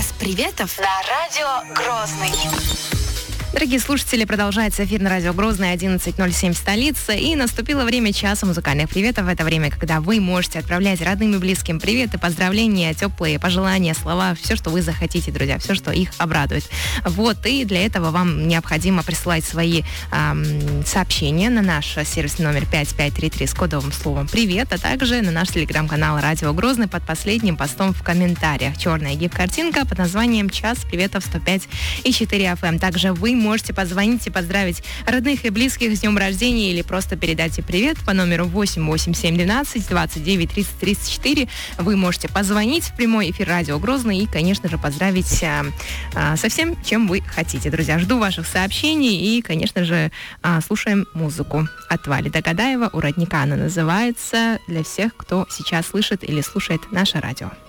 Час приветов на радио Грозный. Дорогие слушатели, продолжается эфир на радио Грозный, 11:07 столица, и наступило время часа музыкальных приветов. Это время, когда вы можете отправлять родным и близким приветы, поздравления, теплые пожелания, слова, все, что вы захотите, друзья, все, что их обрадует. Вот, и для этого вам необходимо присылать свои сообщения на наш сервисный номер 5533 с кодовым словом «Привет», а также на наш телеграм-канал «Радио Грозный» под последним постом в комментариях. Черная гиф-картинка под названием «Час приветов 105,4 FM». Также вы можете позвонить и поздравить родных и близких с днем рождения или просто передать привет по номеру 88712 29 30 34. Вы можете позвонить в прямой эфир радио Грозный и, конечно же, поздравить со всем, чем вы хотите. Друзья, жду ваших сообщений и, конечно же, слушаем музыку от Вали Догадаева «У родника». Она называется для всех, кто сейчас слышит или слушает наше радио.